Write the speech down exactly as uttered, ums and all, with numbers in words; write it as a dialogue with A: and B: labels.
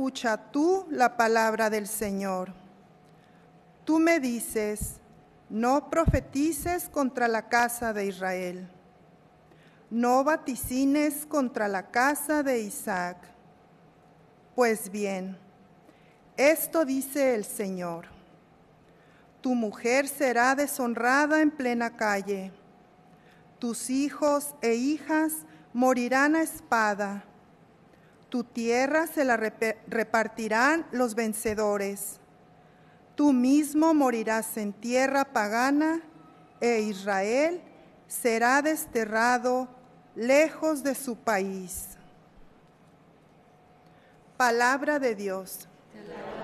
A: escucha tú la palabra del Señor. Tú me dices, no profetices contra la casa de Israel. No vaticines contra la casa de Isaac. Pues bien, esto dice el Señor. Tu mujer será deshonrada en plena calle. Tus hijos e hijas morirán a espada. Tu tierra se la repartirán los vencedores. Tú mismo morirás en tierra pagana, e Israel será desterrado lejos de su país. Palabra de Dios.